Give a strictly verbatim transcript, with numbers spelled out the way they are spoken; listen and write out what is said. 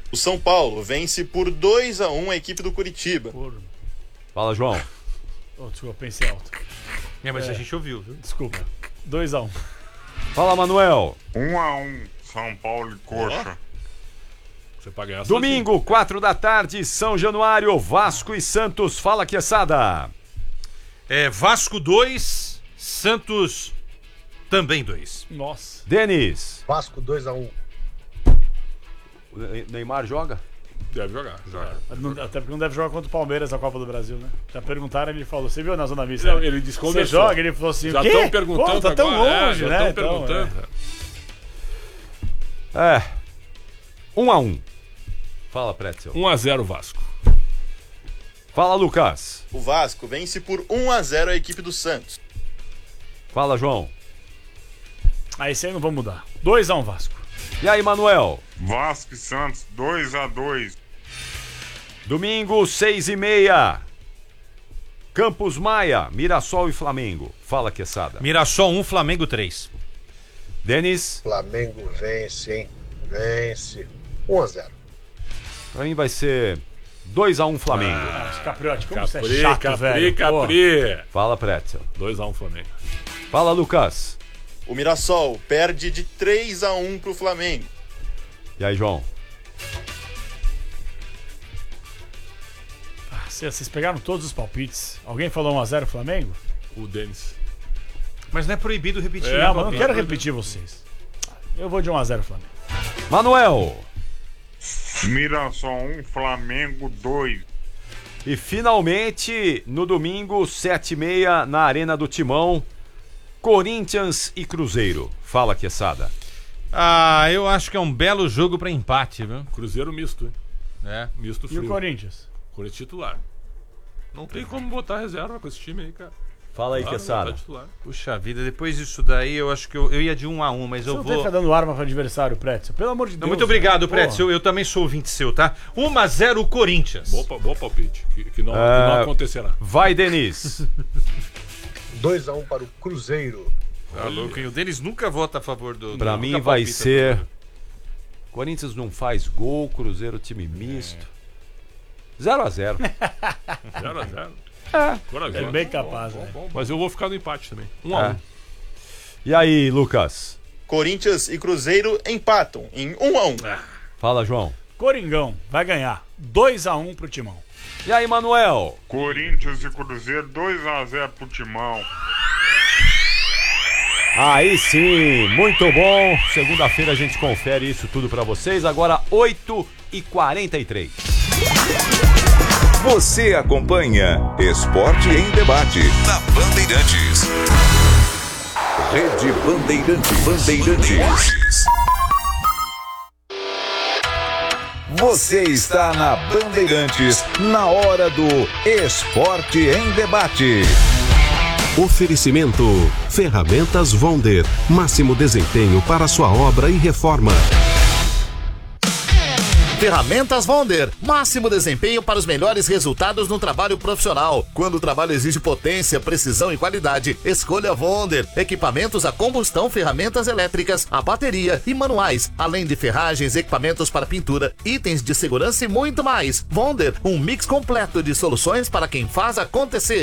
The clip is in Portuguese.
O São Paulo vence por dois a um a equipe do Curitiba. Por... Fala, João. Oh, desculpa, pensei alto. É, mas É. a gente ouviu, viu? Desculpa. dois a um. Fala, Manuel. um a um, São Paulo e Coxa. Você paga essa Domingo, quatro da tarde, São Januário, Vasco e Santos. Fala, Quesada. É, Vasco dois, Santos também dois. Nossa. Denis. Vasco dois a um. O Neymar joga? Deve jogar, joga. Não- Até porque não deve jogar contra o Palmeiras na Copa do Brasil, né? Já perguntaram, ele falou, você viu na zona mista? Não, né? ele disse Você conversou. joga? Ele falou assim, Já o quê? estão perguntando Pô, tá tão agora, longe, é, né? já Então, estão perguntando. é. É. Um a um. Fala, Pretzel. um a zero Vasco. Fala, Lucas. O Vasco vence por um a zero a equipe do Santos. Fala, João. Ah, esse aí não vou mudar. dois a um Vasco. E aí, Manuel? Vasco e Santos, dois a dois. Domingo, seis e meia. Campos Maia, Mirassol e Flamengo. Fala, Quesada. Mirassol um, Flamengo três. Denis. Flamengo vence, hein? Vence. um a zero. Pra mim vai ser dois a um Flamengo. Ah, Capriotti, como você é Capri, chato, Capri, velho. Pô. Capri. Fala, Pretzel. dois a um Flamengo. Fala, Lucas. O Mirassol perde de três a um pro Flamengo. E aí, João? Ah, Vocês pegaram todos os palpites. Alguém falou um a zero Flamengo? O Denis. Mas não é proibido repetir. É, né, Não, mas não palpite? quero repetir vocês. Eu vou de um a zero Flamengo. Manuel. Mirassol um, Flamengo dois. E finalmente, no domingo, sete e meia, na Arena do Timão, Corinthians e Cruzeiro. Fala, Quesada. Ah, eu acho que é um belo jogo pra empate, viu? Cruzeiro misto, hein? É. Misto E frio. o Corinthians? Corinthians titular. Não tem como botar reserva com esse time aí, cara. Fala aí, Claro, Quesada. botar titular. Puxa vida, depois disso daí eu acho que eu, eu ia de um a um, mas Você eu não tem que vou... ficar dando arma pro adversário, Pretzel. Pelo amor de Deus. Não, muito obrigado, Porra. Pretzel. Eu, eu também sou ouvinte seu, tá? um a zero Corinthians. Bom, pa- bom palpite. Que, que não, que É. não acontecerá. Vai, Denis. dois a um para o Cruzeiro. Tá louco, hein? O Denis nunca vota a favor do... Pra nunca mim vai palpita ser... a favor. Corinthians não faz gol, Cruzeiro time misto. zero a zero. zero a zero. É. Corajoso. É bem capaz, Bom, né? bom, bom. Mas eu vou ficar no empate também. um a É. um. E aí, Lucas? Ccorinthians e Cruzeiro empatam em um a um. Fala, João. Coringão vai ganhar dois a um pro Timão. E aí, Manuel? Corinthians e Cruzeiro, dois a zero pro Timão. Aí sim, muito bom. Segunda-feira a gente confere isso tudo pra vocês. Agora, oito e quarenta e três. Você acompanha Esporte em Debate na Bandeirantes. Rede Bandeirantes. Bandeirantes. Você está na Bandeirantes, na hora do Esporte em Debate. Oferecimento Ferramentas Vonder, máximo desempenho para sua obra e reforma. Ferramentas Vonder, máximo desempenho para os melhores resultados no trabalho profissional. Quando o trabalho exige potência, precisão e qualidade, escolha Vonder. Equipamentos a combustão, ferramentas elétricas, a bateria e manuais, além de ferragens, equipamentos para pintura, itens de segurança e muito mais. Vonder, um mix completo de soluções para quem faz acontecer.